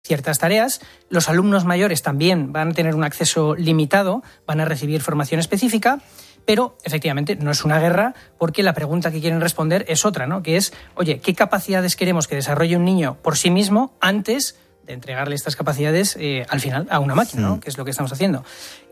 ciertas tareas. Los alumnos mayores también van a tener un acceso limitado, van a recibir formación específica, pero efectivamente no es una guerra, porque la pregunta que quieren responder es otra, ¿no? Que es, oye, ¿qué capacidades queremos que desarrolle un niño por sí mismo antes de entregarle estas capacidades al final a una máquina, ¿no? Que es lo que estamos haciendo.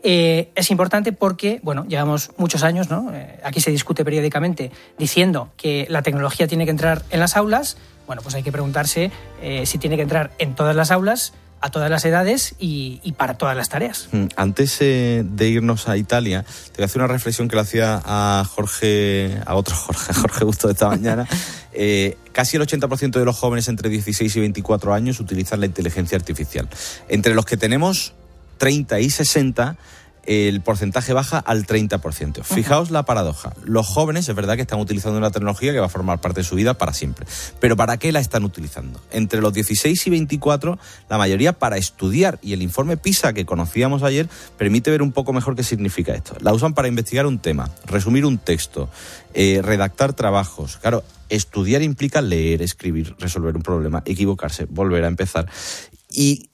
Es importante porque, bueno, llevamos muchos años, ¿no? Aquí se discute periódicamente diciendo que la tecnología tiene que entrar en las aulas. Bueno, pues hay que preguntarse si tiene que entrar en todas las aulas, a todas las edades y para todas las tareas. Antes de irnos a Italia, te voy a hacer una reflexión que le hacía a Jorge Busto de esta mañana. Casi el 80% de los jóvenes entre 16 y 24 años utilizan la inteligencia artificial. Entre los que tenemos 30 y 60, el porcentaje baja al 30%. Fijaos la paradoja. Los jóvenes, es verdad que están utilizando una tecnología que va a formar parte de su vida para siempre. Pero ¿para qué la están utilizando? Entre los 16 y 24, la mayoría para estudiar. Y el informe PISA que conocíamos ayer permite ver un poco mejor qué significa esto. La usan para investigar un tema, resumir un texto, redactar trabajos. Claro, estudiar implica leer, escribir, resolver un problema, equivocarse, volver a empezar. Y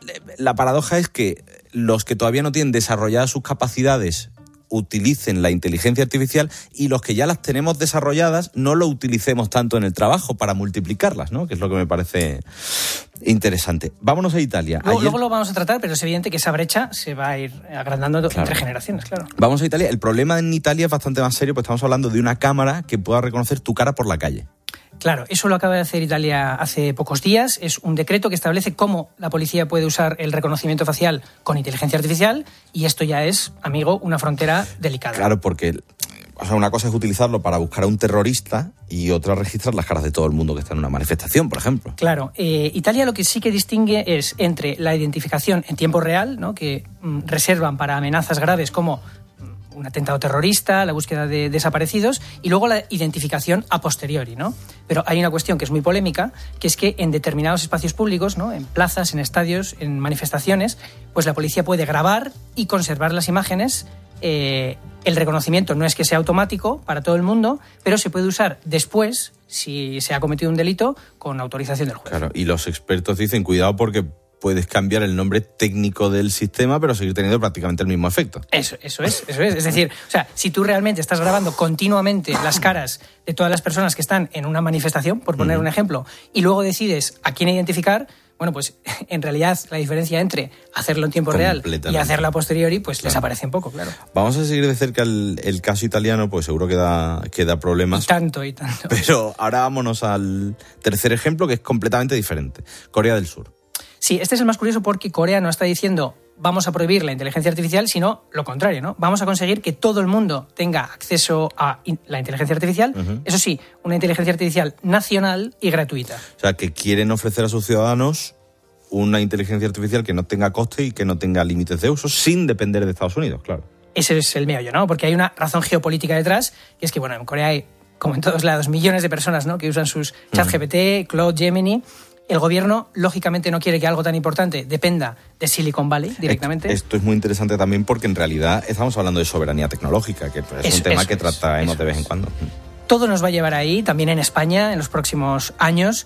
la paradoja es que los que todavía no tienen desarrolladas sus capacidades utilicen la inteligencia artificial y los que ya las tenemos desarrolladas no lo utilicemos tanto en el trabajo para multiplicarlas, ¿no? Que es lo que me parece interesante. Vámonos a Italia. Luego lo vamos a tratar, pero es evidente que esa brecha se va a ir agrandando entre generaciones, claro. Vamos a Italia. El problema en Italia es bastante más serio, pues estamos hablando de una cámara que pueda reconocer tu cara por la calle. Claro, eso lo acaba de hacer Italia hace pocos días. Es un decreto que establece cómo la policía puede usar el reconocimiento facial con inteligencia artificial, y esto ya es, amigo, una frontera delicada. Claro, porque una cosa es utilizarlo para buscar a un terrorista y otra registrar las caras de todo el mundo que está en una manifestación, por ejemplo. Claro, Italia lo que sí que distingue es entre la identificación en tiempo real, ¿no? Que reservan para amenazas graves como un atentado terrorista, la búsqueda de desaparecidos, y luego la identificación a posteriori, ¿no? Pero hay una cuestión que es muy polémica, que es que en determinados espacios públicos, ¿no? En plazas, en estadios, en manifestaciones, pues la policía puede grabar y conservar las imágenes. El reconocimiento no es que sea automático para todo el mundo, pero se puede usar después, si se ha cometido un delito, con autorización del juez. Claro, y los expertos dicen, cuidado porque puedes cambiar el nombre técnico del sistema, pero seguir teniendo prácticamente el mismo efecto. Eso es. Es decir, o sea, si tú realmente estás grabando continuamente las caras de todas las personas que están en una manifestación, por poner un ejemplo, y luego decides a quién identificar, bueno, pues en realidad la diferencia entre hacerlo en tiempo real y hacerlo a posteriori, pues desaparece un poco, claro. Vamos a seguir de cerca el caso italiano, pues seguro que da problemas. Y tanto. Pero ahora vámonos al tercer ejemplo, que es completamente diferente. Corea del Sur. Sí, este es el más curioso porque Corea no está diciendo vamos a prohibir la inteligencia artificial, sino lo contrario, ¿no? Vamos a conseguir que todo el mundo tenga acceso a la inteligencia artificial, eso sí, una inteligencia artificial nacional y gratuita. O sea, que quieren ofrecer a sus ciudadanos una inteligencia artificial que no tenga coste y que no tenga límites de uso, sin depender de Estados Unidos, claro. Ese es el meollo, ¿no? Porque hay una razón geopolítica detrás, y es que, bueno, en Corea hay, como en todos lados, millones de personas, ¿no? Que usan sus ChatGPT, Claude, Gemini. El gobierno, lógicamente, no quiere que algo tan importante dependa de Silicon Valley directamente. Esto es muy interesante también porque, en realidad, estamos hablando de soberanía tecnológica, que es un tema que trataremos de vez en cuando. Todo nos va a llevar ahí, también en España, en los próximos años.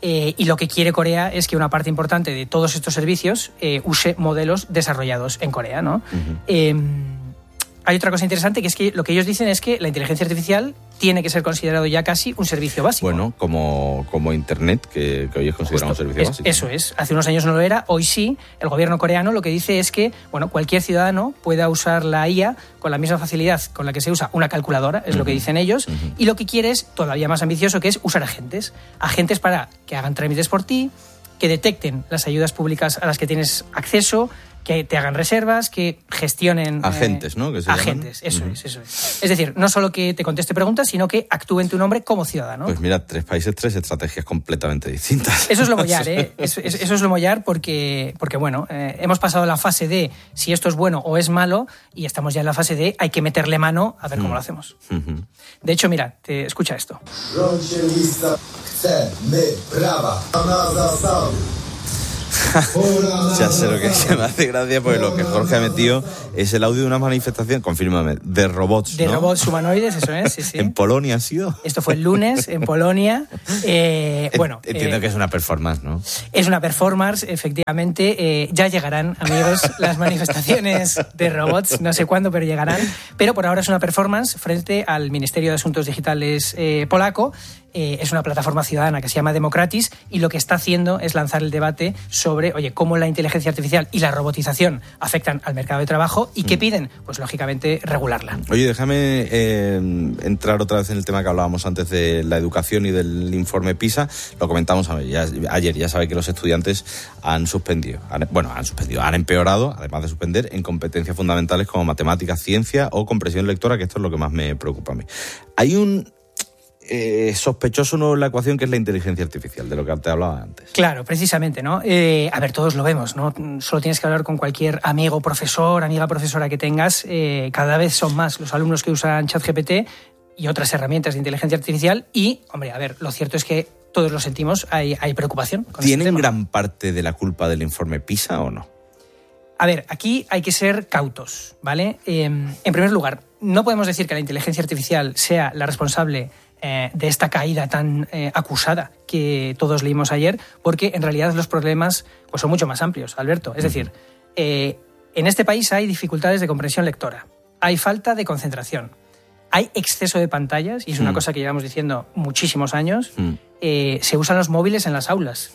Y lo que quiere Corea es que una parte importante de todos estos servicios use modelos desarrollados en Corea, ¿no? Hay otra cosa interesante, que es que lo que ellos dicen es que la inteligencia artificial tiene que ser considerado ya casi un servicio básico. Bueno, como Internet, que hoy es considerado un servicio básico. Eso es. Hace unos años no lo era, hoy sí. El gobierno coreano lo que dice es que, bueno, cualquier ciudadano pueda usar la IA con la misma facilidad con la que se usa una calculadora, es lo que dicen ellos, y lo que quiere es, todavía más ambicioso, que es usar agentes para que hagan trámites por ti, que detecten las ayudas públicas a las que tienes acceso, que te hagan reservas, que gestionen... Agentes, ¿no? Que se agentes, eso es. Es decir, no solo que te conteste preguntas, sino que actúe en tu nombre como ciudadano. Pues mira, 3 países, 3 estrategias completamente distintas. Eso es lo mollar, ¿eh? Eso es lo mollar porque bueno, hemos pasado la fase de si esto es bueno o es malo, y estamos ya en la fase de hay que meterle mano a ver cómo lo hacemos. De hecho, mira, escucha esto. Ya sé lo que se me hace gracia, porque lo que Jorge ha metido es el audio de una manifestación, confírmame, de robots, de ¿no? robots humanoides, eso es, sí, sí. ¿En Polonia ha sido? Esto fue el lunes en Polonia. Entiendo que es una performance, ¿no? Es una performance, efectivamente. Ya llegarán, amigos, las manifestaciones de robots, no sé cuándo, pero llegarán. Pero por ahora es una performance frente al Ministerio de Asuntos Digitales polaco. Es una plataforma ciudadana que se llama Democratis y lo que está haciendo es lanzar el debate sobre, oye, cómo la inteligencia artificial y la robotización afectan al mercado de trabajo y qué piden, pues lógicamente regularla. Oye, déjame entrar otra vez en el tema que hablábamos antes de la educación y del informe PISA. Lo comentamos ayer, ya sabe que los estudiantes han empeorado, además de suspender, en competencias fundamentales como matemáticas, ciencia o comprensión lectora, que esto es lo que más me preocupa a mí. Hay un sospechoso nuevo en la ecuación, que es la inteligencia artificial, de lo que te hablaba antes. Claro, precisamente, ¿no? A ver, todos lo vemos, ¿no? Solo tienes que hablar con cualquier amigo profesor, amiga profesora que tengas. Cada vez son más los alumnos que usan ChatGPT y otras herramientas de inteligencia artificial y, hombre, a ver, lo cierto es que todos lo sentimos, hay preocupación con este tema. ¿Tienen gran parte de la culpa del informe PISA o no? A ver, aquí hay que ser cautos, ¿vale? En primer lugar, no podemos decir que la inteligencia artificial sea la responsable de esta caída tan acusada que todos leímos ayer, porque en realidad los problemas pues, son mucho más amplios, Alberto. Es decir, en este país hay dificultades de comprensión lectora, hay falta de concentración, hay exceso de pantallas, y es una cosa que llevamos diciendo muchísimos años, se usan los móviles en las aulas.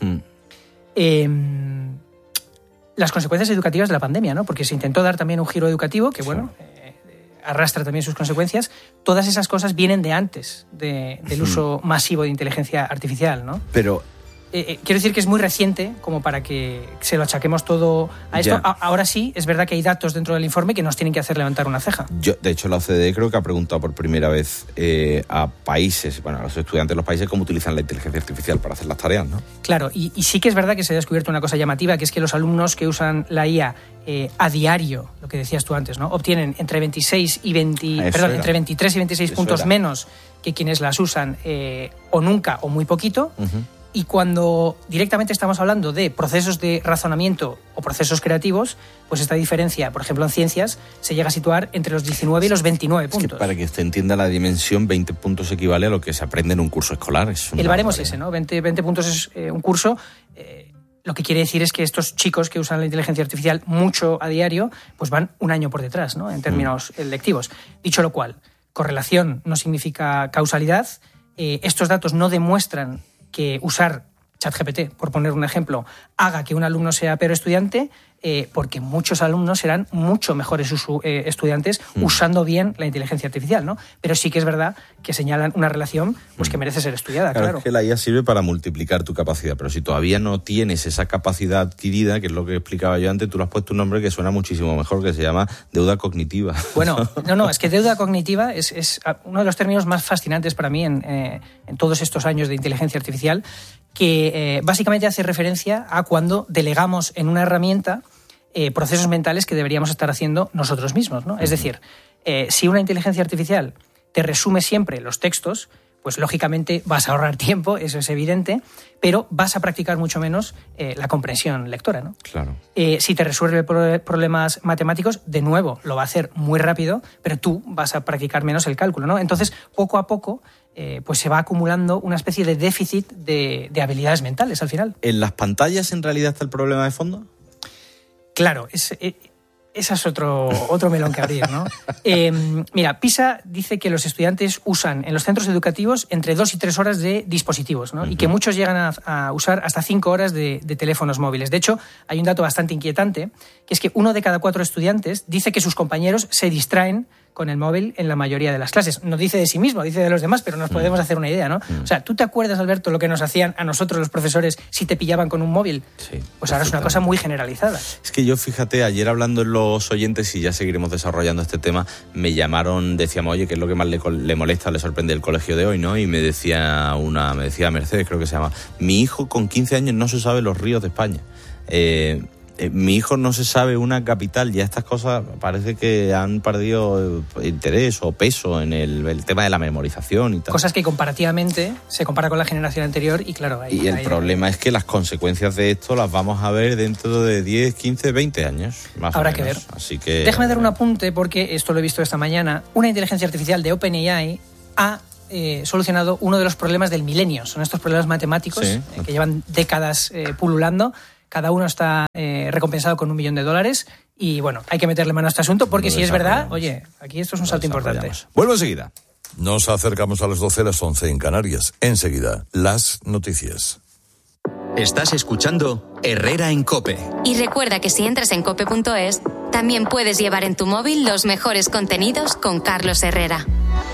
Las consecuencias educativas de la pandemia, ¿no? Porque se intentó dar también un giro educativo que, bueno, arrastra también sus consecuencias. Todas esas cosas vienen de antes del uso masivo de inteligencia artificial, ¿no? Pero quiero decir que es muy reciente como para que se lo achaquemos todo a esto. Ahora sí, es verdad que hay datos dentro del informe que nos tienen que hacer levantar una ceja. De hecho, la OCDE creo que ha preguntado por primera vez a países, a los estudiantes de los países, cómo utilizan la inteligencia artificial para hacer las tareas, ¿no? Claro, y sí que es verdad que se ha descubierto una cosa llamativa, que es que los alumnos que usan la IA a diario, lo que decías tú antes, ¿no? Obtienen entre 23 y 26 puntos menos que quienes las usan o nunca o muy poquito. Y cuando directamente estamos hablando de procesos de razonamiento o procesos creativos, pues esta diferencia, por ejemplo, en ciencias, se llega a situar entre los 19 y los 29 puntos. Es que para que usted entienda la dimensión, 20 puntos equivale a lo que se aprende en un curso escolar. El baremo es ese, ¿no? 20 puntos es un curso. Lo que quiere decir es que estos chicos que usan la inteligencia artificial mucho a diario, pues van un año por detrás, ¿no? En términos lectivos. Dicho lo cual, correlación no significa causalidad. Estos datos no demuestran que usar ChatGPT, por poner un ejemplo, haga que un alumno sea peor estudiante, porque muchos alumnos serán mucho mejores estudiantes usando bien la inteligencia artificial, ¿no? Pero sí que es verdad que señalan una relación pues que merece ser estudiada, claro. Es que la IA sirve para multiplicar tu capacidad, pero si todavía no tienes esa capacidad adquirida, que es lo que explicaba yo antes, tú le has puesto un nombre que suena muchísimo mejor, que se llama deuda cognitiva. Bueno, es que deuda cognitiva es uno de los términos más fascinantes para mí en todos estos años de inteligencia artificial, que básicamente hace referencia a cuando delegamos en una herramienta procesos mentales que deberíamos estar haciendo nosotros mismos, ¿no? Es decir, si una inteligencia artificial te resume siempre los textos, pues lógicamente vas a ahorrar tiempo, eso es evidente, pero vas a practicar mucho menos la comprensión lectora, ¿no? Claro. Si te resuelve problemas matemáticos, de nuevo, lo va a hacer muy rápido, pero tú vas a practicar menos el cálculo, ¿no? Entonces, poco a poco, pues se va acumulando una especie de déficit de habilidades mentales al final. ¿En las pantallas en realidad está el problema de fondo? Claro, ese es otro melón que abrir, ¿no? Mira, PISA dice que los estudiantes usan en los centros educativos entre 2 y 3 horas de dispositivos, ¿no? Y que muchos llegan a usar hasta 5 horas de teléfonos móviles. De hecho, hay un dato bastante inquietante, que es que 1 de cada 4 estudiantes dice que sus compañeros se distraen con el móvil en la mayoría de las clases. No dice de sí mismo, dice de los demás, pero nos podemos hacer una idea, ¿no? O sea, ¿tú te acuerdas, Alberto, lo que nos hacían a nosotros los profesores si te pillaban con un móvil? Sí. Pues ahora es una cosa muy generalizada. Es que yo, fíjate, ayer hablando en los oyentes, y ya seguiremos desarrollando este tema, me llamaron, decíamos, oye, ¿qué es lo que más le molesta, le sorprende el colegio de hoy, ¿no? Y me decía Mercedes, creo que se llama, mi hijo con 15 años no se sabe los ríos de España. mi hijo no se sabe una capital, ya estas cosas parece que han perdido interés o peso en el tema de la memorización y tal. Cosas que comparativamente se compara con la generación anterior y claro... el problema es que las consecuencias de esto las vamos a ver dentro de 10, 15, 20 años, más Habrá o menos. que ver. Así que... Déjame dar un apunte porque esto lo he visto esta mañana. Una inteligencia artificial de OpenAI ha solucionado uno de los problemas del milenio. Son estos problemas matemáticos que llevan décadas pululando. Cada uno está recompensado con $1 millón y bueno, hay que meterle mano a este asunto porque si es verdad, oye, aquí esto es un salto importante. Vuelvo enseguida. Nos acercamos a las 12, las 11 en Canarias. Enseguida, las noticias. Estás escuchando Herrera en COPE. Y recuerda que si entras en cope.es, también puedes llevar en tu móvil los mejores contenidos con Carlos Herrera.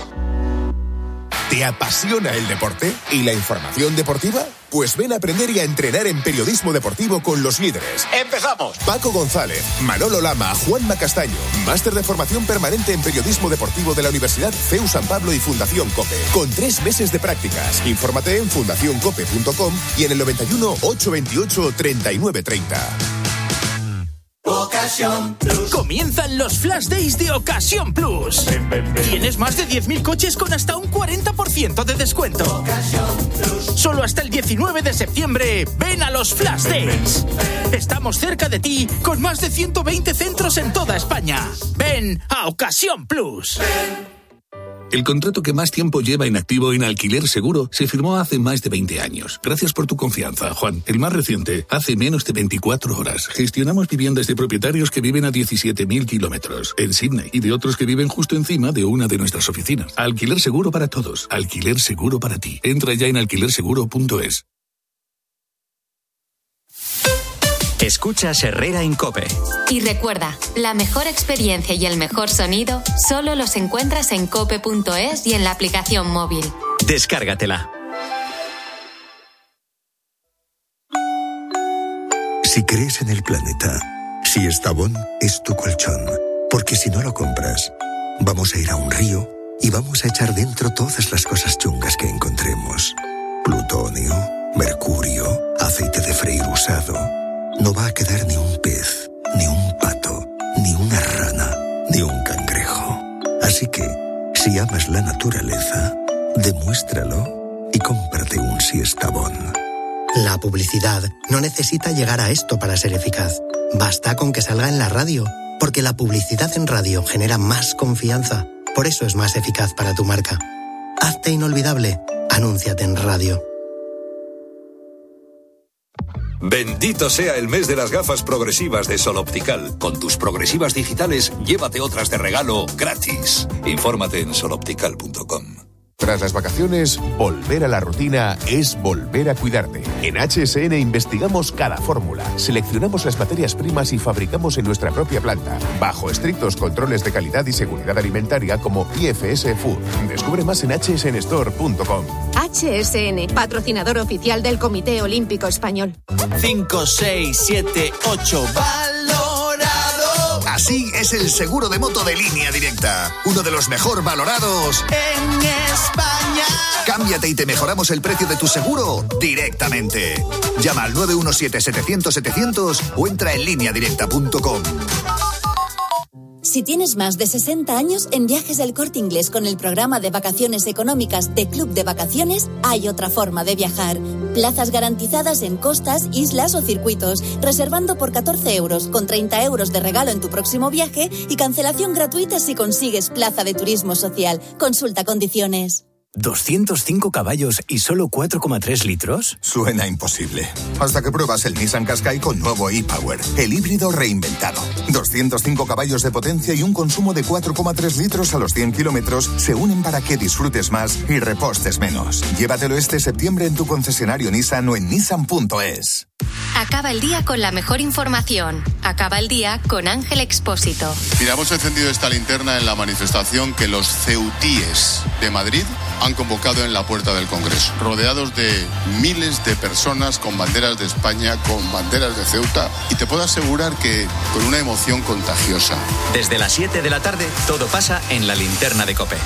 ¿Te apasiona el deporte y la información deportiva? Pues ven a aprender y a entrenar en periodismo deportivo con los líderes. ¡Empezamos! Paco González, Manolo Lama, Juanma Castaño. Máster de formación permanente en periodismo deportivo de la Universidad CEU San Pablo y Fundación COPE. Con 3 meses de prácticas. Infórmate en fundacioncope.com y en el 91 828 3930. Ocasión Plus. Comienzan los Flash Days de Ocasión Plus. Tienes más de 10.000 coches con hasta un 40% de descuento. Solo hasta el 19 de septiembre, ven a los Flash Days. Estamos cerca de ti con más de 120 centros en toda España. Ven a Ocasión Plus. El contrato que más tiempo lleva inactivo en Alquiler Seguro se firmó hace más de 20 años. Gracias por tu confianza, Juan. El más reciente, hace menos de 24 horas. Gestionamos viviendas de propietarios que viven a 17.000 kilómetros en Sydney y de otros que viven justo encima de una de nuestras oficinas. Alquiler Seguro para todos. Alquiler Seguro para ti. Entra ya en alquilerseguro.es. Escuchas Herrera en COPE. Y recuerda, la mejor experiencia y el mejor sonido solo los encuentras en cope.es y en la aplicación móvil. Descárgatela. Si crees en el planeta, Siestabón es tu colchón. Porque si no lo compras, vamos a ir a un río y vamos a echar dentro todas las cosas chungas que encontremos. Plutonio, mercurio, aceite de freír usado. No va a quedar ni un pez, ni un pato, ni una rana, ni un cangrejo. Así que, si amas la naturaleza, demuéstralo y cómprate un Siestabón. La publicidad no necesita llegar a esto para ser eficaz. Basta con que salga en la radio, porque la publicidad en radio genera más confianza. Por eso es más eficaz para tu marca. Hazte inolvidable. Anúnciate en radio. Bendito sea el mes de las gafas progresivas de Sol Optical. Con tus progresivas digitales, llévate otras de regalo gratis. Infórmate en soloptical.com. Tras las vacaciones, volver a la rutina es volver a cuidarte. En HSN investigamos cada fórmula, seleccionamos las materias primas y fabricamos en nuestra propia planta, bajo estrictos controles de calidad y seguridad alimentaria como IFS Food. Descubre más en hsnstore.com. HSN, patrocinador oficial del Comité Olímpico Español. 5, 6, 7, 8, valorado. Así es el seguro de moto de Línea Directa, uno de los mejor valorados en España. Cámbiate y te mejoramos el precio de tu seguro directamente. Llama al 917-700-700 o entra en lineadirecta.com. Si tienes más de 60 años, en Viajes del Corte Inglés con el programa de vacaciones económicas de Club de Vacaciones, hay otra forma de viajar. Plazas garantizadas en costas, islas o circuitos, reservando por 14 euros, con 30 euros de regalo en tu próximo viaje y cancelación gratuita si consigues plaza de turismo social. Consulta condiciones. ¿205 caballos y solo 4,3 litros? Suena imposible. Hasta que pruebas el Nissan Qashqai con nuevo e-Power, el híbrido reinventado. 205 caballos de potencia y un consumo de 4,3 litros a los 100 kilómetros se unen para que disfrutes más y repostes menos. Llévatelo este septiembre en tu concesionario Nissan o en nissan.es. Acaba el día con la mejor información. Acaba el día con Ángel Expósito. Mira, hemos encendido esta linterna en la manifestación que los ceutíes de Madrid han convocado en la puerta del Congreso, rodeados de miles de personas con banderas de España, con banderas de Ceuta, y te puedo asegurar que con una emoción contagiosa. Desde las 7 de la tarde, todo pasa en la linterna de COPE.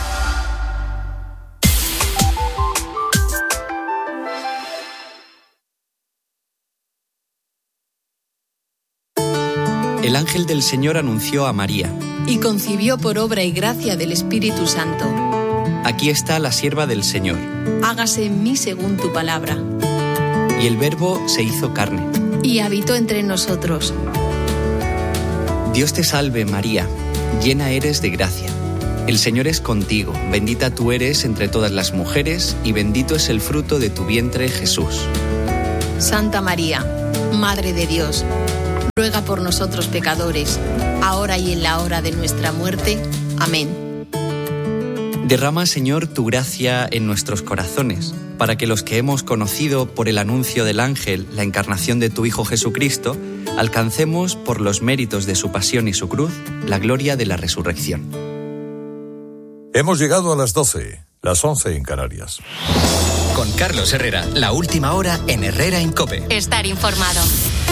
El ángel del Señor anunció a María. Y concibió por obra y gracia del Espíritu Santo. Aquí está la sierva del Señor. Hágase en mí según tu palabra. Y el Verbo se hizo carne. Y habitó entre nosotros. Dios te salve, María, llena eres de gracia. El Señor es contigo, bendita tú eres entre todas las mujeres, y bendito es el fruto de tu vientre, Jesús. Santa María, Madre de Dios, ruega por nosotros pecadores, ahora y en la hora de nuestra muerte. Amén. Derrama, Señor, tu gracia en nuestros corazones, para que los que hemos conocido por el anuncio del ángel la encarnación de tu Hijo Jesucristo, alcancemos, por los méritos de su pasión y su cruz, la gloria de la resurrección. Hemos llegado a las 12, las 11 en Canarias. Con Carlos Herrera, la última hora en Herrera en COPE. Estar informado.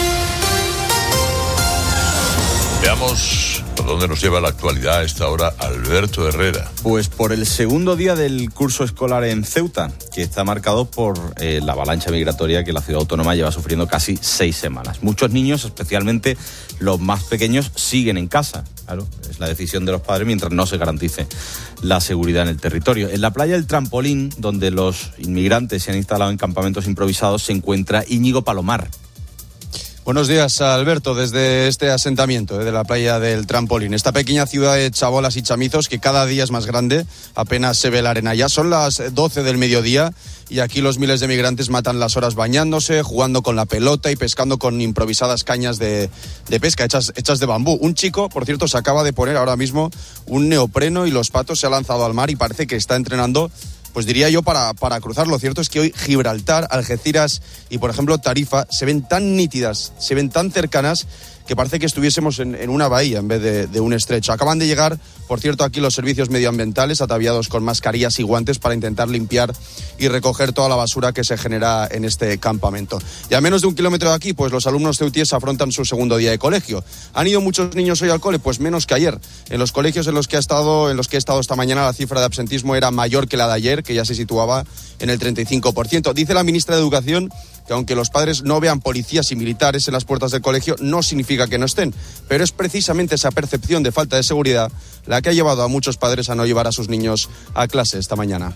Veamos por dónde nos lleva la actualidad a esta hora Alberto Herrera. Pues por el segundo día del curso escolar en Ceuta, que está marcado por la avalancha migratoria que la ciudad autónoma lleva sufriendo casi 6 semanas. Muchos niños, especialmente los más pequeños, siguen en casa. Claro, es la decisión de los padres mientras no se garantice la seguridad en el territorio. En la playa del Trampolín, donde los inmigrantes se han instalado en campamentos improvisados, se encuentra Íñigo Palomar. Buenos días, Alberto, desde este asentamiento de la playa del Trampolín. Esta pequeña ciudad de chabolas y chamizos que cada día es más grande, apenas se ve la arena. Ya son las 12 del mediodía y aquí los miles de migrantes matan las horas bañándose, jugando con la pelota y pescando con improvisadas cañas de pesca hechas de bambú. Un chico, por cierto, se acaba de poner ahora mismo un neopreno y los patos, se ha lanzado al mar y parece que está entrenando, pues diría yo, para cruzar. Lo cierto es que hoy Gibraltar, Algeciras y, por ejemplo, Tarifa se ven tan nítidas, se ven tan cercanas, que parece que estuviésemos en una bahía en vez de un estrecho. Acaban de llegar, por cierto, aquí los servicios medioambientales, ataviados con mascarillas y guantes para intentar limpiar y recoger toda la basura que se genera en este campamento. Y a menos de 1 kilómetro de aquí, pues los alumnos ceutíes afrontan su segundo día de colegio. ¿Han ido muchos niños hoy al cole? Pues menos que ayer. En los colegios en los que he estado esta mañana, la cifra de absentismo era mayor que la de ayer, que ya se situaba en el 35%. Dice la ministra de Educación que aunque los padres no vean policías y militares en las puertas del colegio, no significa que no estén. Pero es precisamente esa percepción de falta de seguridad la que ha llevado a muchos padres a no llevar a sus niños a clase esta mañana.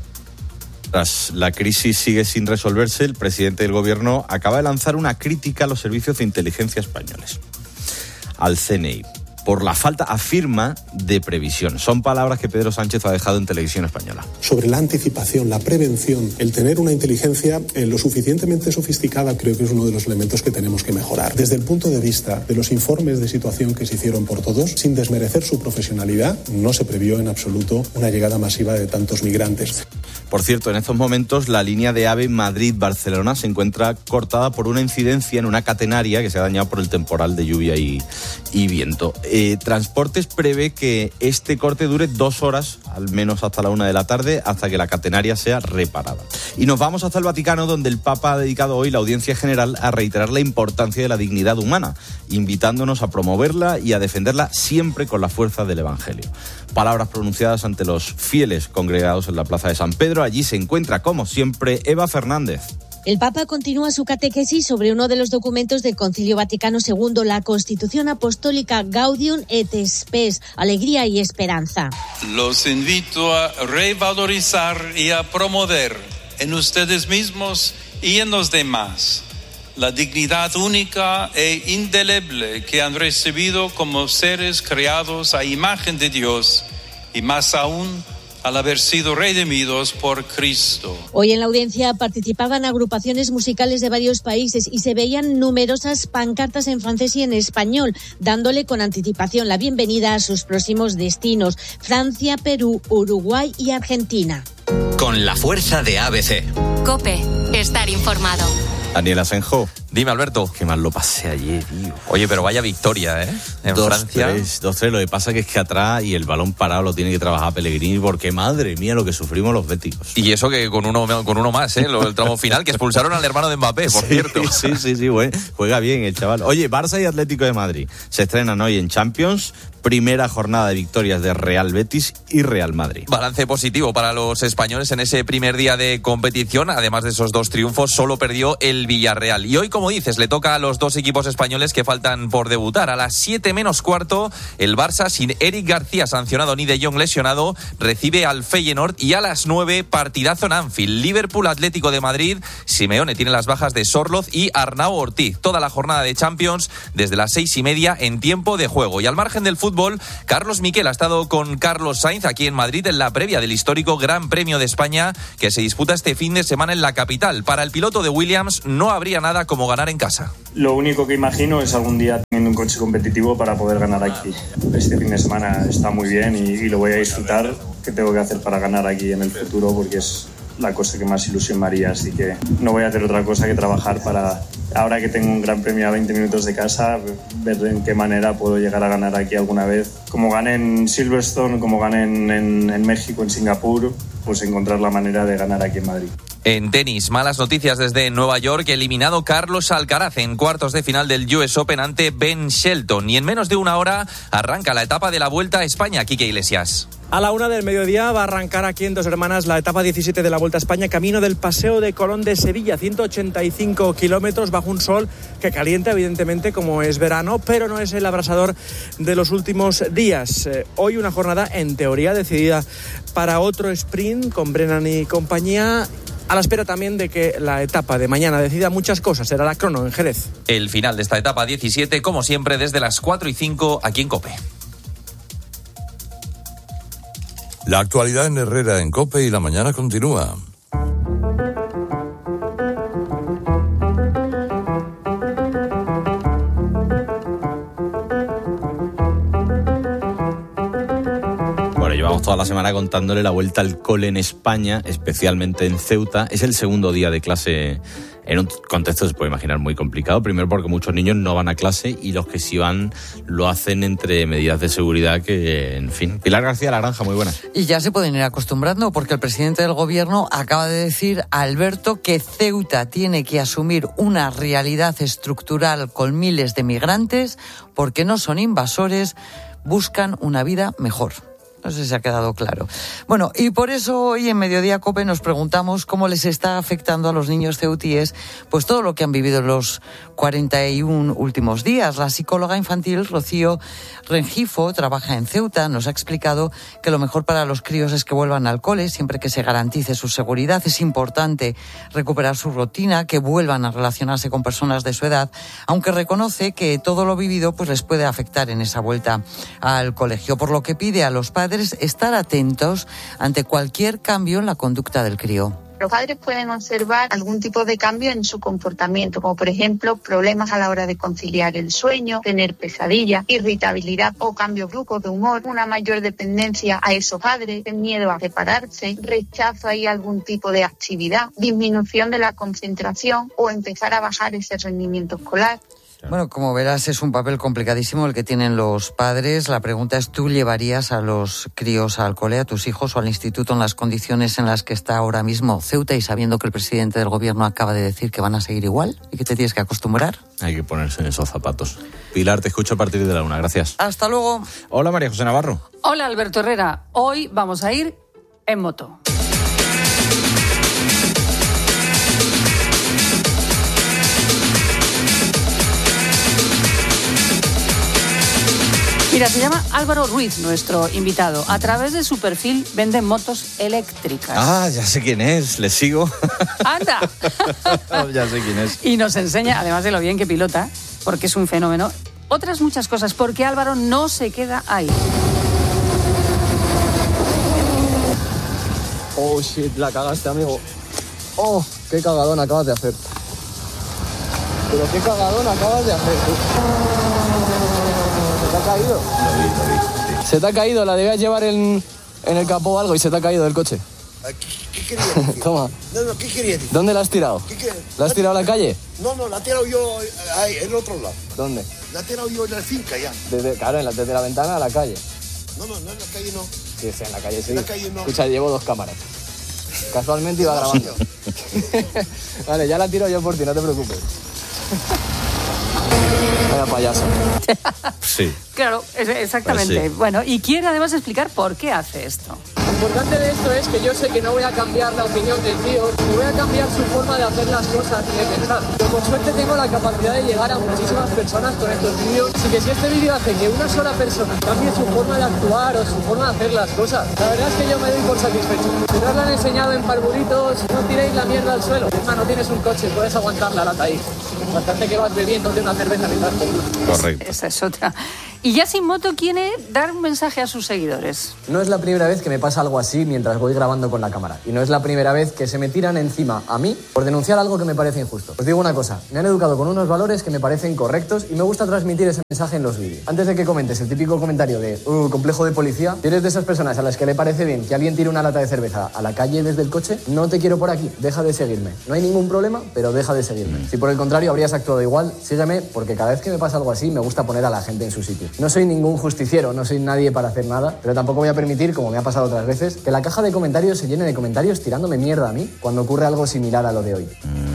Tras la crisis sigue sin resolverse, el presidente del gobierno acaba de lanzar una crítica a los servicios de inteligencia españoles, al CNI, por la falta, afirma, de previsión. Son palabras que Pedro Sánchez ha dejado en Televisión Española. Sobre la anticipación, la prevención, el tener una inteligencia lo suficientemente sofisticada, creo que es uno de los elementos que tenemos que mejorar. Desde el punto de vista de los informes de situación que se hicieron por todos, sin desmerecer su profesionalidad, no se previó en absoluto una llegada masiva de tantos migrantes. Por cierto, en estos momentos la línea de AVE Madrid-Barcelona se encuentra cortada por una incidencia en una catenaria que se ha dañado por el temporal de lluvia y viento. Transportes prevé que este corte dure 2 horas, al menos hasta la 1 de la tarde, hasta que la catenaria sea reparada. Y nos vamos hasta el Vaticano, donde el Papa ha dedicado hoy la audiencia general a reiterar la importancia de la dignidad humana, invitándonos a promoverla y a defenderla siempre con la fuerza del Evangelio. Palabras pronunciadas ante los fieles congregados en la Plaza de San Pedro. Allí se encuentra, como siempre, Eva Fernández. El Papa continúa su catequesis sobre uno de los documentos del Concilio Vaticano II, la Constitución Apostólica Gaudium et Spes, Alegría y Esperanza. Los invito a revalorizar y a promover en ustedes mismos y en los demás la dignidad única e indeleble que han recibido como seres creados a imagen de Dios y más aún al haber sido redimidos por Cristo. Hoy en la audiencia participaban agrupaciones musicales de varios países y se veían numerosas pancartas en francés y en español, dándole con anticipación la bienvenida a sus próximos destinos: Francia, Perú, Uruguay y Argentina. Con la fuerza de ABC. COPE, estar informado. Daniel Asenjo. Dime, Alberto. Qué mal lo pasé ayer, tío. Oye, pero vaya victoria, ¿eh? En Francia. 2-3. Lo que pasa es que atrás y el balón parado lo tiene que trabajar Pellegrini, porque madre mía lo que sufrimos los béticos. Y eso que con uno más, ¿eh? El tramo final, que expulsaron al hermano de Mbappé, por cierto. Sí, bueno, juega bien el chaval. Oye, Barça y Atlético de Madrid se estrenan hoy en Champions. Primera jornada de victorias de Real Betis y Real Madrid. Balance positivo para los españoles en ese primer día de competición. Además de esos 2 triunfos, solo perdió el Villarreal. Y hoy, como como dices, le toca a los dos equipos españoles que faltan por debutar. A las 7 menos cuarto, el Barça, sin Eric García sancionado ni De Jong lesionado, recibe al Feyenoord. Y a las 9, partidazo en Anfield. Liverpool Atlético de Madrid. Simeone tiene las bajas de Sorloz y Arnau Ortiz. Toda la jornada de Champions desde las 6:30 en tiempo de juego. Y al margen del fútbol, Carlos Miquel ha estado con Carlos Sainz aquí en Madrid en la previa del histórico Gran Premio de España que se disputa este fin de semana en la capital. Para el piloto de Williams no habría nada como ganar en casa. Lo único que imagino es algún día teniendo un coche competitivo para poder ganar aquí. Este fin de semana está muy bien y lo voy a disfrutar. ¿Qué tengo que hacer para ganar aquí en el futuro? Porque es la cosa que más ilusión me haría, así que no voy a hacer otra cosa que trabajar para, ahora que tengo un Gran Premio a 20 minutos de casa, ver en qué manera puedo llegar a ganar aquí alguna vez. Como gané en Silverstone, como gané en México, en Singapur, pues encontrar la manera de ganar aquí en Madrid. En tenis, malas noticias desde Nueva York. Eliminado Carlos Alcaraz en cuartos de final del US Open ante Ben Shelton. Y en menos de una hora arranca la etapa de la Vuelta a España. Quique Iglesias. A la 1 del mediodía va a arrancar aquí en Dos Hermanas la etapa 17 de la Vuelta a España, camino del Paseo de Colón de Sevilla, 185 kilómetros bajo un sol que calienta evidentemente como es verano, pero no es el abrasador de los últimos días. Hoy una jornada en teoría decidida para otro sprint con Brennan y compañía, a la espera también de que la etapa de mañana decida muchas cosas. Será la crono en Jerez. El final de esta etapa 17, como siempre, desde las 4:05 aquí en COPE. La actualidad en Herrera en COPE y la mañana continúa. Llevamos toda la semana contándole la vuelta al cole en España, especialmente en Ceuta. Es el segundo día de clase en un contexto, se puede imaginar, muy complicado. Primero porque muchos niños no van a clase y los que sí van lo hacen entre medidas de seguridad que, en fin. Pilar García La Granja, muy buenas. Y ya se pueden ir acostumbrando porque el presidente del gobierno acaba de decir a Alberto que Ceuta tiene que asumir una realidad estructural con miles de migrantes porque no son invasores, buscan una vida mejor. No sé si ha quedado claro. Bueno, y por eso hoy en Mediodía COPE nos preguntamos cómo les está afectando a los niños ceutíes pues todo lo que han vivido en los 41 últimos días. La psicóloga infantil Rocío Rengifo trabaja en Ceuta, nos ha explicado que lo mejor para los críos es que vuelvan al cole siempre que se garantice su seguridad. Es importante recuperar su rutina, que vuelvan a relacionarse con personas de su edad, aunque reconoce que todo lo vivido pues les puede afectar en esa vuelta al colegio, por lo que pide a los padres estar atentos ante cualquier cambio en la conducta del crío. Los padres pueden observar algún tipo de cambio en su comportamiento, como por ejemplo problemas a la hora de conciliar el sueño, tener pesadillas, irritabilidad o cambios bruscos de humor, una mayor dependencia a esos padres, miedo a separarse, rechazo a algún tipo de actividad, disminución de la concentración o empezar a bajar ese rendimiento escolar. Bueno, como verás, es un papel complicadísimo el que tienen los padres. La pregunta es, ¿tú llevarías a los críos al cole, a tus hijos o al instituto en las condiciones en las que está ahora mismo Ceuta y sabiendo que el presidente del gobierno acaba de decir que van a seguir igual y que te tienes que acostumbrar? Hay que ponerse en esos zapatos. Pilar, te escucho a partir de la 1. Gracias. Hasta luego. Hola, María José Navarro. Hola, Alberto Herrera. Hoy vamos a ir en moto. Mira, se llama Álvaro Ruiz, nuestro invitado. A través de su perfil vende motos eléctricas. Ah, ya sé quién es, le sigo. ¡Anda! Ya sé quién es. Y nos enseña, además de lo bien que pilota, porque es un fenómeno, otras muchas cosas, porque Álvaro no se queda ahí. Oh, shit, la cagaste, amigo. Oh, qué cagadón acabas de hacer. Pero qué cagadón acabas de hacer. ¿Se te ha caído? Lo vi. Se te ha caído, la debías llevar en el capó o algo y se te ha caído del coche. ¿Qué querías decir? Toma. No, ¿qué querías decir? ¿Dónde la has tirado? ¿La has tirado a la calle? No, la he tirado yo ahí, en el otro lado. ¿Dónde? La he tirado yo en la finca ya. Claro, desde la ventana a la calle. No, en la calle no. Sí, en la calle sí. En la calle no. Escucha, llevo 2 cámaras. Casualmente iba grabando. Vale, ya la tiro yo por ti, no te preocupes. Vaya payaso. Sí. Claro, exactamente. Pues sí. Bueno, y quiere además explicar por qué hace esto. importante de esto es que yo sé que no voy a cambiar la opinión del tío, ni voy a cambiar su forma de hacer las cosas ni de pensar. Pero por suerte tengo la capacidad de llegar a muchísimas personas con estos vídeos. Así que si este vídeo hace que una sola persona cambie su forma de actuar o su forma de hacer las cosas, la verdad es que yo me doy por satisfecho. Si no os lo han enseñado en parburitos, no tiréis la mierda al suelo. Es más, no tienes un coche, puedes aguantar la lata ahí. Bastante que vas bebiendo de una cerveza mientras te... Correcto. Esa es otra. Y ya sin moto quiere dar un mensaje a sus seguidores. No es la primera vez que me pasa algo así mientras voy grabando con la cámara. Y no es la primera vez que se me tiran encima a mí por denunciar algo que me parece injusto. Os digo una cosa, me han educado con unos valores que me parecen correctos y me gusta transmitir ese mensaje en los vídeos. Antes de que comentes el típico comentario de complejo de policía, si eres de esas personas a las que le parece bien que alguien tire una lata de cerveza a la calle desde el coche, no te quiero por aquí, deja de seguirme. No hay ningún problema, pero deja de seguirme. Si por el contrario habrías actuado igual, sígueme, porque cada vez que me pasa algo así me gusta poner a la gente en su sitio. No soy ningún justiciero, no soy nadie para hacer nada, pero tampoco voy a permitir, como me ha pasado otras veces, que la caja de comentarios se llene de comentarios tirándome mierda a mí cuando ocurre algo similar a lo de hoy.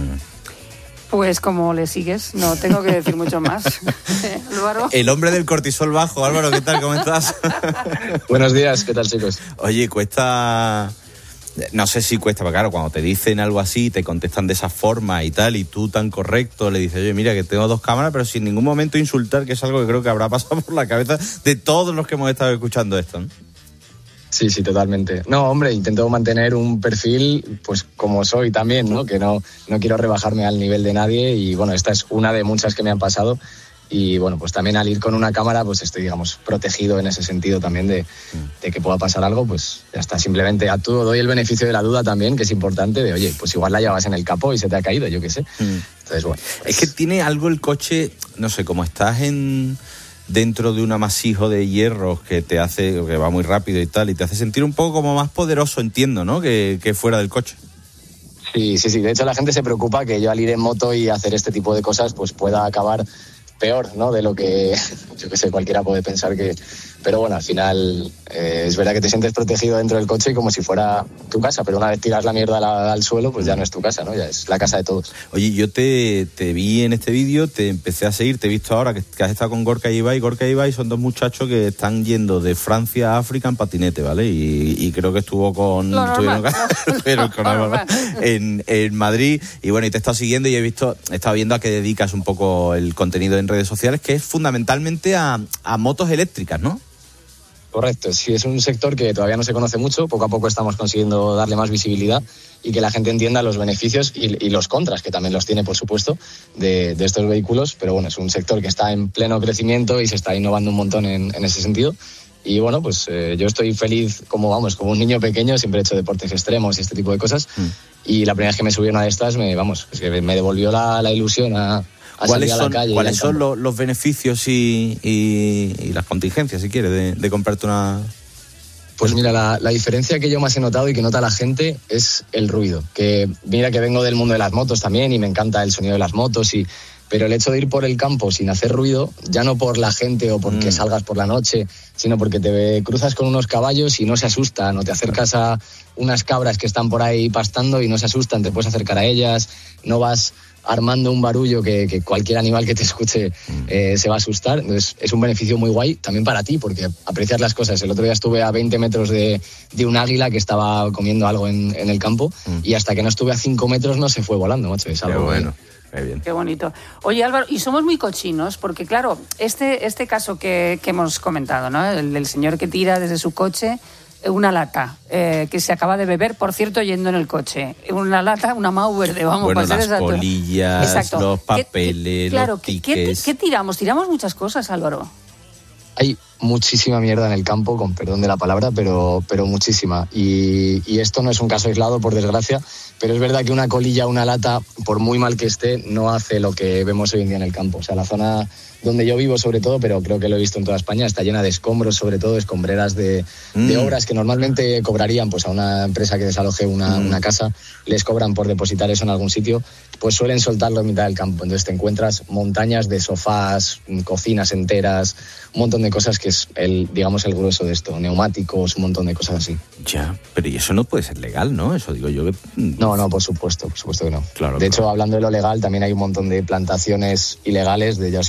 Pues como le sigues, no tengo que decir mucho más. Álvaro. El hombre del cortisol bajo. Álvaro, ¿qué tal? ¿Cómo estás? Buenos días, ¿qué tal, chicos? Oye, cuesta... No sé si cuesta, pero claro, cuando te dicen algo así, te contestan de esa forma y tal, y tú tan correcto le dices, oye, mira que tengo 2 cámaras, pero sin ningún momento insultar, que es algo que creo que habrá pasado por la cabeza de todos los que hemos estado escuchando esto, ¿no? Sí, totalmente. No, hombre, intento mantener un perfil, pues como soy también, ¿no? Que no quiero rebajarme al nivel de nadie y, bueno, esta es una de muchas que me han pasado. Y bueno, pues también al ir con una cámara, pues estoy, digamos, protegido en ese sentido también de que pueda pasar algo, pues ya está. Simplemente actúo, doy el beneficio de la duda también, que es importante, de oye, pues igual la llevas en el capó y se te ha caído, yo qué sé. Entonces, bueno. Es que tiene algo el coche, no sé, como estás dentro de un amasijo de hierros que te hace, que va muy rápido y tal, y te hace sentir un poco como más poderoso, entiendo, ¿no? Que fuera del coche. Sí. De hecho, la gente se preocupa que yo al ir en moto y hacer este tipo de cosas, pues pueda acabar peor, ¿no? De lo que, yo qué sé, cualquiera puede pensar que... Pero bueno, al final es verdad que te sientes protegido dentro del coche como si fuera tu casa, pero una vez tiras la mierda al suelo, pues ya no es tu casa, ¿no? Ya es la casa de todos. Oye, yo te vi en este vídeo, te empecé a seguir, te he visto ahora que has estado con Gorka y Ibai. Gorka y Ibai son 2 muchachos que están yendo de Francia a África en patinete, ¿vale? Y creo que estuvo con en Madrid. Y bueno, y te he estado siguiendo y he estado viendo a qué dedicas un poco el contenido en redes sociales, que es fundamentalmente a motos eléctricas, ¿no? Correcto, sí, es un sector que todavía no se conoce mucho, poco a poco estamos consiguiendo darle más visibilidad y que la gente entienda los beneficios y los contras, que también los tiene, por supuesto, de estos vehículos, pero bueno, es un sector que está en pleno crecimiento y se está innovando un montón en ese sentido. Y bueno, pues yo estoy feliz como un niño pequeño, siempre he hecho deportes extremos y este tipo de cosas, y la primera vez que me subí a una de estas, me devolvió la ilusión a ¿Cuáles son los beneficios y las contingencias, si quieres, de comprarte una...? Pues mira, la diferencia que yo más he notado y que nota la gente es el ruido. Que mira que vengo del mundo de las motos también y me encanta el sonido de las motos, pero el hecho de ir por el campo sin hacer ruido, ya no por la gente o porque salgas por la noche, sino porque te cruzas con unos caballos y no se asustan, o te acercas a unas cabras que están por ahí pastando y no se asustan, te puedes acercar a ellas, no vas armando un barullo que cualquier animal que te escuche se va a asustar. Entonces es un beneficio muy guay también para ti, porque aprecias las cosas. El otro día estuve a 20 metros de un águila que estaba comiendo algo en el campo y hasta que no estuve a 5 metros no se fue volando, macho. Es algo bueno. Bien. Qué bonito. Oye, Álvaro, y somos muy cochinos, porque claro, este caso que hemos comentado, ¿no? El del señor que tira desde su coche una lata que se acaba de beber, por cierto, yendo en el coche. Una lata, una Mau verde, vamos. Bueno, las colillas, los papeles, los tickets. ¿Qué tiramos? Tiramos muchas cosas, Álvaro. Hay muchísima mierda en el campo, con perdón de la palabra, pero muchísima. Y esto no es un caso aislado, por desgracia, pero es verdad que una colilla, una lata, por muy mal que esté, no hace lo que vemos hoy en día en el campo. O sea, la zona donde yo vivo sobre todo, pero creo que lo he visto en toda España, está llena de escombros, sobre todo escombreras de obras que normalmente cobrarían pues a una empresa que desaloje una casa, les cobran por depositar eso en algún sitio, pues suelen soltarlo en mitad del campo. Entonces te encuentras montañas de sofás, cocinas enteras, un montón de cosas que es el grueso de esto, neumáticos, un montón de cosas así. Ya, pero y eso no puede ser legal, ¿no? Eso digo yo que... No, por supuesto que no. Claro, de hecho, hablando de lo legal, también hay un montón de plantaciones ilegales, ya os imagináis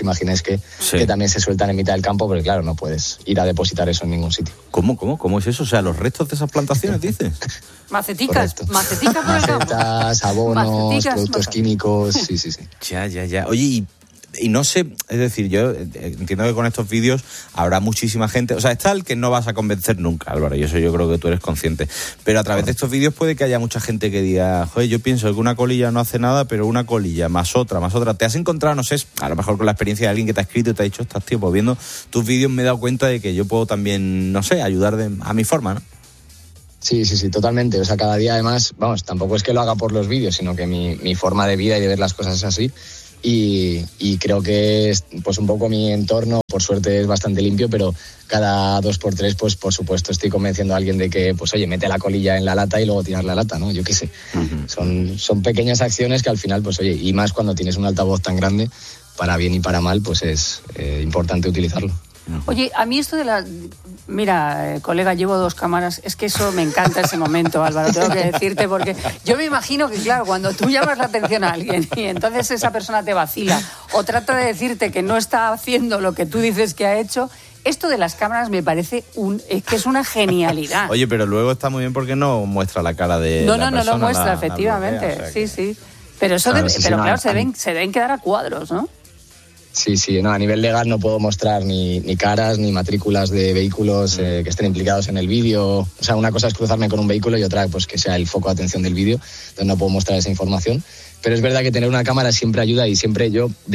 plantaciones que también se sueltan en mitad del campo, pero claro, no puedes ir a depositar eso en ningún sitio. ¿Cómo es eso? O sea, los restos de esas plantaciones, dices. Maceticas por el campo. Macetas, abonos, productos químicos, sí. Ya. Oye, y no sé, es decir, yo entiendo que con estos vídeos habrá muchísima gente, o sea, está el que no vas a convencer nunca, Álvaro, y eso yo creo que tú eres consciente, pero a través de estos vídeos puede que haya mucha gente que diga, joder, yo pienso que una colilla no hace nada, pero una colilla más otra, te has encontrado, no sé, a lo mejor con la experiencia de alguien que te ha escrito y te ha dicho, estás tío, pues viendo tus vídeos me he dado cuenta de que yo puedo también, no sé, ayudar a mi forma, ¿no? Sí, totalmente. O sea, cada día además, vamos, tampoco es que lo haga por los vídeos, sino que mi forma de vida y de ver las cosas es así. Y creo que pues un poco mi entorno, por suerte, es bastante limpio, pero cada 2x3, pues por supuesto estoy convenciendo a alguien de que, pues oye, mete la colilla en la lata y luego tiras la lata, ¿no? Yo qué sé. Son pequeñas acciones que al final, pues oye, y más cuando tienes un altavoz tan grande, para bien y para mal, pues es importante utilizarlo. Oye, a mí esto de la... Mira, colega, llevo 2 cámaras. Es que eso me encanta ese momento, Álvaro, tengo que decirte, porque yo me imagino que, claro, cuando tú llamas la atención a alguien y entonces esa persona te vacila o trata de decirte que no está haciendo lo que tú dices que ha hecho, esto de las cámaras me parece que es una genialidad. Oye, pero luego está muy bien porque no muestra la cara de la persona. No lo muestra, efectivamente. Bloquea, o sea sí. Pero eso claro, se deben quedar a cuadros, ¿no? Sí, no, a nivel legal no puedo mostrar ni caras ni matrículas de vehículos que estén implicados en el vídeo. O sea, una cosa es cruzarme con un vehículo y otra pues que sea el foco de atención del vídeo, entonces no puedo mostrar esa información. Pero es verdad que tener una cámara siempre ayuda y siempre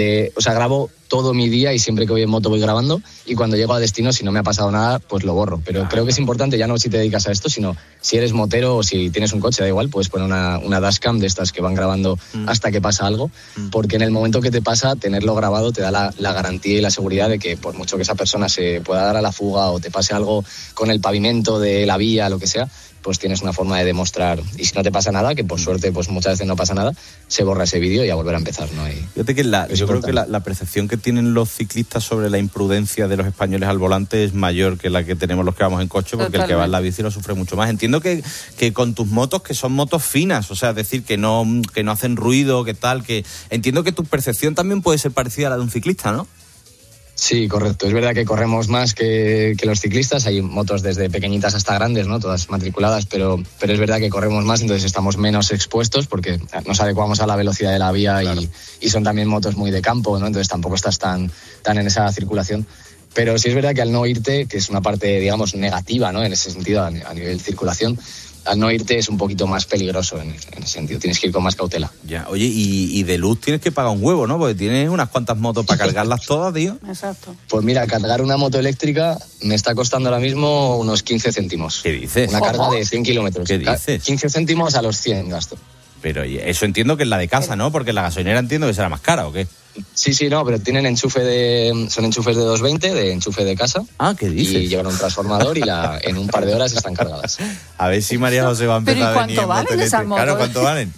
grabo todo mi día y siempre que voy en moto voy grabando y cuando llego a destino, si no me ha pasado nada, pues lo borro. Pero creo que es importante, ya no si te dedicas a esto, sino si eres motero o si tienes un coche, da igual, puedes poner una dashcam de estas que van grabando hasta que pasa algo, porque en el momento que te pasa, tenerlo grabado te da la garantía y la seguridad de que por mucho que esa persona se pueda dar a la fuga o te pase algo con el pavimento de la vía, lo que sea, pues tienes una forma de demostrar. Y si no te pasa nada, que por suerte pues muchas veces no pasa nada, se borra ese vídeo y a volver a empezar, ¿no? Fíjate que yo creo que la percepción que tienen los ciclistas sobre la imprudencia de los españoles al volante es mayor que la que tenemos los que vamos en coche, porque el que va en la bici lo sufre mucho más. Entiendo que con tus motos, que son motos finas, o sea, es decir, que no hacen ruido, que tal, que entiendo que tu percepción también puede ser parecida a la de un ciclista, ¿no? Sí, correcto. Es verdad que corremos más que los ciclistas. Hay motos desde pequeñitas hasta grandes, ¿no? Todas matriculadas, pero es verdad que corremos más, entonces estamos menos expuestos porque nos adecuamos a la velocidad de la vía, claro. y son también motos muy de campo, ¿no? Entonces tampoco estás tan en esa circulación. Pero sí es verdad que al no irte, que es una parte, digamos, negativa, ¿no? En ese sentido, a nivel de circulación, al no irte es un poquito más peligroso en ese sentido. Tienes que ir con más cautela. Ya, oye, y de luz tienes que pagar un huevo, ¿no? Porque tienes unas cuantas motos para cargarlas todas, tío. Exacto. Pues mira, cargar una moto eléctrica me está costando ahora mismo unos 15 céntimos. ¿Qué dices? Una carga de 100 kilómetros. ¿Qué dices? 15 céntimos a los 100 gasto. Pero eso entiendo que es la de casa, ¿no? Porque la gasolinera entiendo que será más cara, ¿o qué? Sí, no, pero tienen son enchufes de 220, de enchufe de casa. Ah, ¿qué dices? Y llevan un transformador y en un par de horas están cargadas. A ver si María José va a empezar a venir en moto eléctrica. Claro, ¿cuánto valen?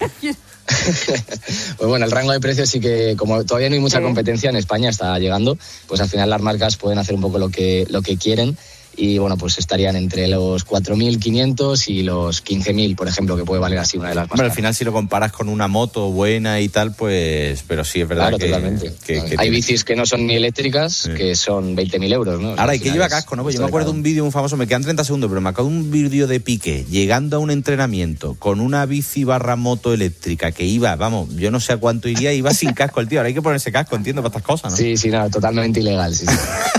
Pues bueno, el rango de precios sí que, como todavía no hay mucha competencia en España, está llegando, pues al final las marcas pueden hacer un poco lo que quieren. Y bueno, pues estarían entre los 4.500 y los 15.000, por ejemplo, que puede valer así una de las más caras. Al final, si lo comparas con una moto buena y tal, pues... Pero sí, es verdad, claro, totalmente. Hay bicis que no son ni eléctricas, que son 20.000 euros, ¿no? Ahora, hay que llevar casco, ¿no? Pues yo me acuerdo de un vídeo muy famoso, me quedan 30 segundos, pero me acuerdo de un vídeo de Piqué llegando a un entrenamiento con una bici / moto eléctrica que iba, vamos, yo no sé a cuánto iba sin casco el tío. Ahora hay que ponerse casco, entiendo, para estas cosas, ¿no? Sí, no, totalmente ilegal, sí.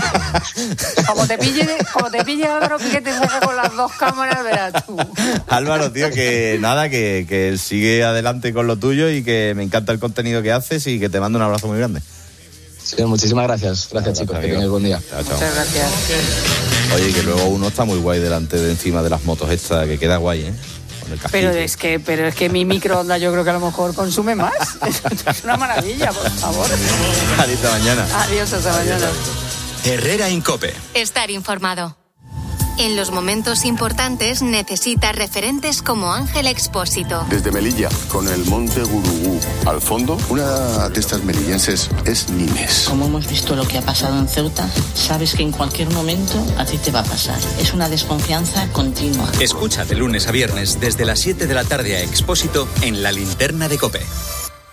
Como te pille Álvaro Piqué, te saca con las 2 cámaras, verás tú. Álvaro, tío, que nada, que sigue adelante con lo tuyo y que me encanta el contenido que haces y que te mando un abrazo muy grande. Sí, muchísimas gracias. Gracias, chicos, que tengáis buen día. Chao. Muchas gracias. Oye, que luego uno está muy guay delante de encima de las motos estas, que queda guay, ¿eh? Con el casquito. Pero es que mi microondas yo creo que a lo mejor consume más. Es una maravilla, por favor. Hasta mañana. Adiós, hasta mañana. Herrera Incope. Estar informado. En los momentos importantes necesita referentes como Ángel Expósito. Desde Melilla, con el monte Gurugú al fondo, una de estas melillenses es Nimes. Como hemos visto lo que ha pasado en Ceuta, sabes que en cualquier momento a ti te va a pasar. Es una desconfianza continua. Escucha de lunes a viernes desde las 7 de la tarde a Expósito en La Linterna de COPE.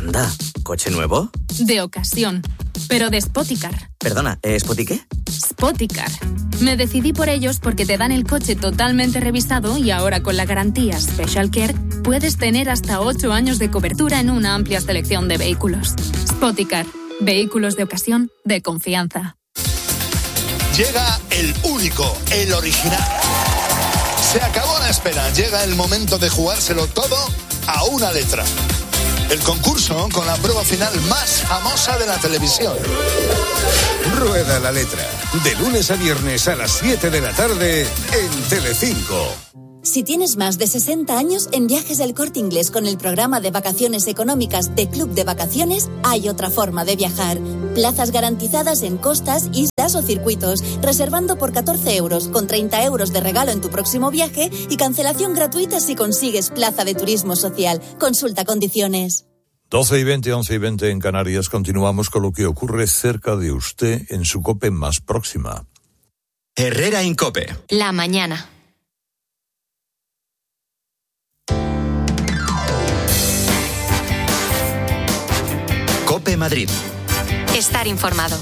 Anda, ¿coche nuevo? De ocasión, pero de Spoticar. Perdona, ¿Spoti qué? Spoticar. Me decidí por ellos porque te dan el coche totalmente revisado y ahora con la garantía Special Care puedes tener hasta 8 años de cobertura en una amplia selección de vehículos. Spoticar. Vehículos de ocasión de confianza. Llega el único, el original. Se acabó la espera. Llega el momento de jugárselo todo a una letra. El concurso con la prueba final más famosa de la televisión. Rueda la letra. De lunes a viernes a las 7 de la tarde en Telecinco. Si tienes más de 60 años, en Viajes del Corte Inglés con el programa de vacaciones económicas de Club de Vacaciones, hay otra forma de viajar. Plazas garantizadas en costas, islas o circuitos, reservando por 14 euros, con 30 euros de regalo en tu próximo viaje y cancelación gratuita si consigues plaza de turismo social. Consulta condiciones. 12:20, 11:20 en Canarias. Continuamos con lo que ocurre cerca de usted en su COPE más próxima. Herrera Incope. La mañana. COPE Madrid. Estar informado.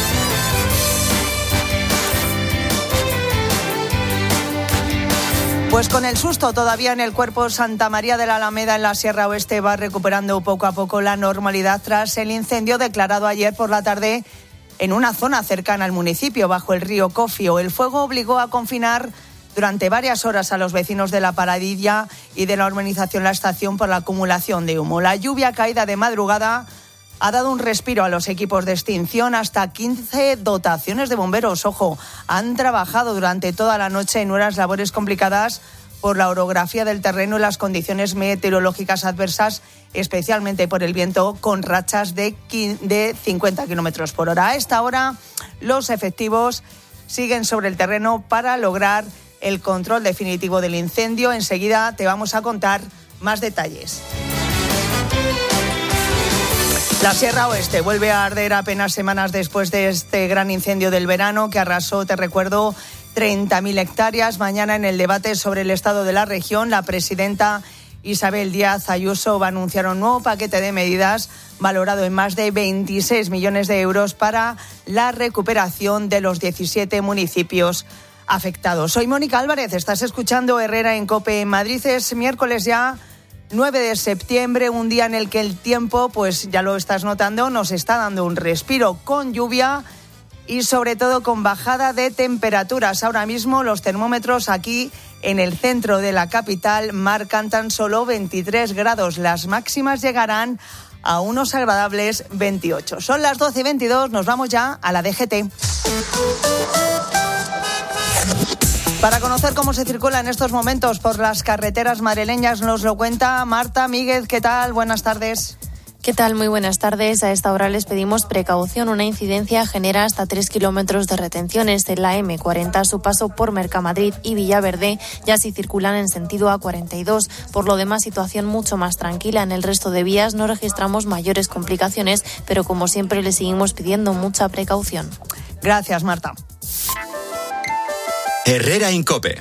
Pues con el susto todavía en el cuerpo, Santa María de la Alameda en la Sierra Oeste va recuperando poco a poco la normalidad tras el incendio declarado ayer por la tarde en una zona cercana al municipio, bajo el río Cofio. El fuego obligó a confinar durante varias horas a los vecinos de La Paradilla y de la urbanización La Estación por la acumulación de humo. La lluvia caída de madrugada ha dado un respiro a los equipos de extinción. Hasta 15 dotaciones de bomberos, ojo, han trabajado durante toda la noche en unas labores complicadas por la orografía del terreno y las condiciones meteorológicas adversas, especialmente por el viento, con rachas de 50 kilómetros por hora. A esta hora, los efectivos siguen sobre el terreno para lograr el control definitivo del incendio. Enseguida te vamos a contar más detalles. La Sierra Oeste vuelve a arder apenas semanas después de este gran incendio del verano que arrasó, te recuerdo, 30.000 hectáreas. Mañana, en el debate sobre el estado de la región, la presidenta Isabel Díaz Ayuso va a anunciar un nuevo paquete de medidas valorado en más de 26 millones de euros para la recuperación de los 17 municipios afectados. Soy Mónica Álvarez, estás escuchando Herrera en COPE en Madrid. Es miércoles ya, 9 de septiembre, un día en el que el tiempo, pues ya lo estás notando, nos está dando un respiro con lluvia y sobre todo con bajada de temperaturas. Ahora mismo los termómetros aquí en el centro de la capital marcan tan solo 23 grados. Las máximas llegarán a unos agradables 28. Son las 12:22, nos vamos ya a la DGT. Para conocer cómo se circula en estos momentos por las carreteras madrileñas nos lo cuenta Marta Míguez. ¿Qué tal? Buenas tardes. ¿Qué tal? Muy buenas tardes. A esta hora les pedimos precaución. Una incidencia genera hasta 3 kilómetros de retenciones en la M40 a su paso por Mercamadrid y Villaverde, ya si circulan en sentido A42. Por lo demás, situación mucho más tranquila. En el resto de vías no registramos mayores complicaciones, pero como siempre les seguimos pidiendo mucha precaución. Gracias, Marta. Herrera Incope.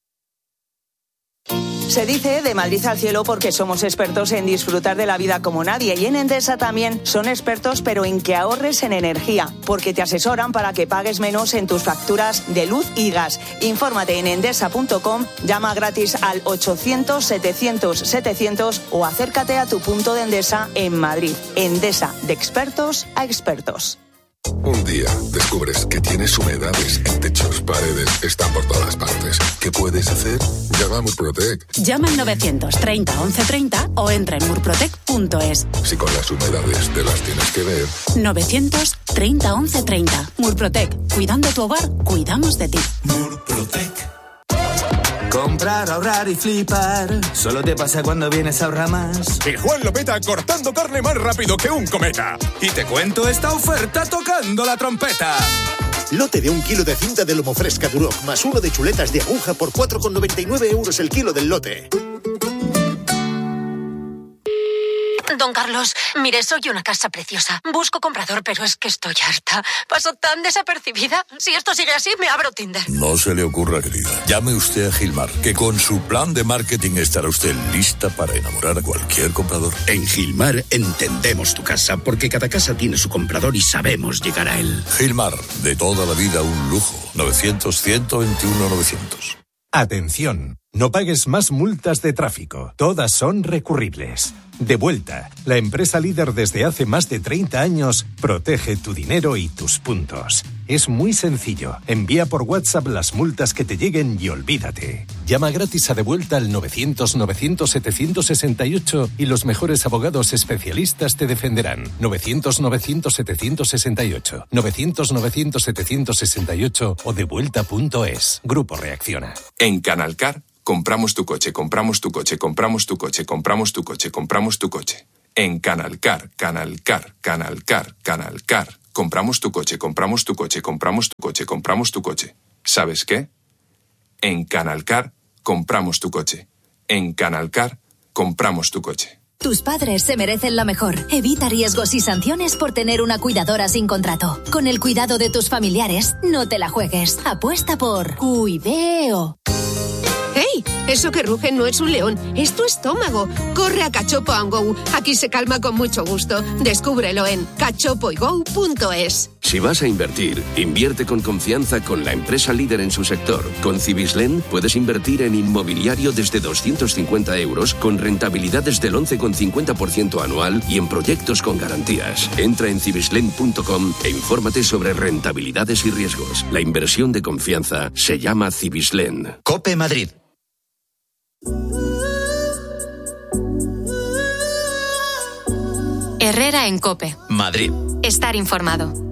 Se dice de Madrid al cielo porque somos expertos en disfrutar de la vida como nadie, y en Endesa también son expertos, pero en que ahorres en energía, porque te asesoran para que pagues menos en tus facturas de luz y gas. Infórmate en endesa.com, llama gratis al 800-700-700 o acércate a tu punto de Endesa en Madrid. Endesa, de expertos a expertos. Un día descubres que tienes humedades en techos, paredes, están por todas partes. ¿Qué puedes hacer? Llama a Murprotec. Llama al 930 1130 o entra en murprotec.es. Si con las humedades te las tienes que ver. 930 1130. Murprotec. Cuidando tu hogar, cuidamos de ti. Murprotec. Comprar, ahorrar y flipar. Solo te pasa cuando vienes a Ahorramás. Y Juan lo peta cortando carne más rápido que un cometa. Y te cuento esta oferta tocando la trompeta. Lote de 1 kilo de cinta de lomo fresca Duroc más 1 de chuletas de aguja por 4,99 euros el kilo del lote. Don Carlos, mire, soy una casa preciosa. Busco comprador, pero es que estoy harta. Paso tan desapercibida. Si esto sigue así, me abro Tinder. No se le ocurra, querida. Llame usted a Gilmar, que con su plan de marketing estará usted lista para enamorar a cualquier comprador. En Gilmar entendemos tu casa, porque cada casa tiene su comprador y sabemos llegar a él. Gilmar, de toda la vida un lujo. 900-121-900. Atención, no pagues más multas de tráfico. Todas son recurribles. Devuelta, la empresa líder desde hace más de 30 años, protege tu dinero y tus puntos. Es muy sencillo. Envía por WhatsApp las multas que te lleguen y olvídate. Llama gratis a Devuelta al 900-900-768 y los mejores abogados especialistas te defenderán. 900-900-768. 900-900-768 o devuelta.es. Grupo Reacciona. En Canalcar, compramos tu coche, compramos tu coche, compramos tu coche, compramos tu coche, compramos tu coche. En Canalcar, Canalcar, Canalcar, Canalcar. Compramos tu coche, compramos tu coche, compramos tu coche, compramos tu coche. ¿Sabes qué? En Canalcar, compramos tu coche. En Canalcar, compramos tu coche. Tus padres se merecen lo mejor. Evita riesgos y sanciones por tener una cuidadora sin contrato. Con el cuidado de tus familiares, no te la juegues. Apuesta por Cuideo. ¡Hey! Eso que ruge no es un león, es tu estómago. Corre a Cachopo & Go. Aquí se calma con mucho gusto. Descúbrelo en cachopoygo.es. Si vas a invertir, invierte con confianza con la empresa líder en su sector. Con Cibislen puedes invertir en inmobiliario desde 250 euros con rentabilidades del 11,50% anual y en proyectos con garantías. Entra en cibislen.com e infórmate sobre rentabilidades y riesgos. La inversión de confianza se llama Cibislen. COPE Madrid. Herrera en COPE. Madrid. Estar informado.